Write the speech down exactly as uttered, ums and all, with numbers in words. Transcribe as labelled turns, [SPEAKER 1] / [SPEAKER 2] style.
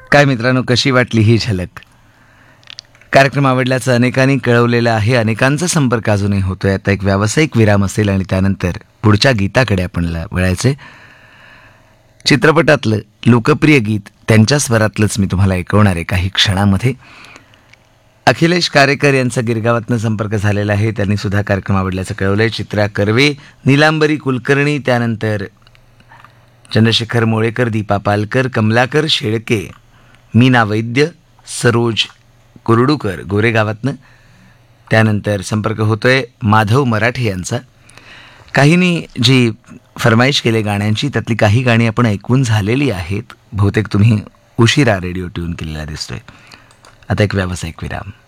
[SPEAKER 1] काय मित्रांनो, कशी वाटली ही झलक? कार्यक्रम आवडल्याचं अनेकांनी कळवलेलं आहे. अनेकांचा संपर्क अजूनही होतोय. आता एक व्यावसायिक विराम असेल आणि त्यानंतर पुढच्या गीताकडे आपण वळायचे. चित्रपटातलं लोकप्रिय गीत त्यांच्या स्वरातलंच मी तुम्हाला ऐकवणार आहे काही क्षणामध्ये. अखिलेश कारेकर यांचा गिरगावातनं संपर्क झालेला आहे. त्यांनी सुद्धा कार्यक्रम आवडल्याचं कळवलंय. चित्रा कर्वे, नीलांबरी कुलकर्णी, त्यानंतर चंद्रशेखर मोळेकर, दीपा पालकर, कमलाकर शेळके, मीना वैद्य, सरोज कुरडूकर गोरेगावातनं. त्यानंतर संपर्क होतोय माधव मराठे यांचा. काहींनी जी फरमाईश केली गाण्यांची त्यातली काही गाणी आपण ऐकून झालेली आहेत. बहुतेक तुम्ही उशिरा रेडिओ ट्यून केलेला दिसतोय. आता एक व्यावसायिक विराम.